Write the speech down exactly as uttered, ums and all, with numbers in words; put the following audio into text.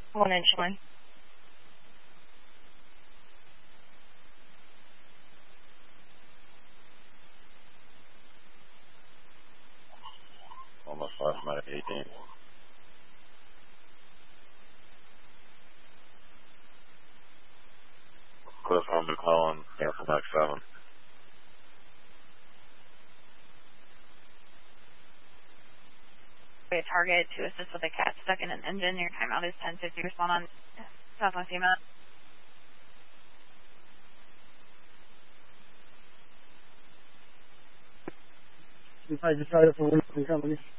One inch line. Almost last minute eighteen. Cliff from McClellan, cancel Max seven. A target to assist with a cat stuck in an engine. Your timeout is ten fifty. Respond on Southwest E M A. I decided for Winston Company.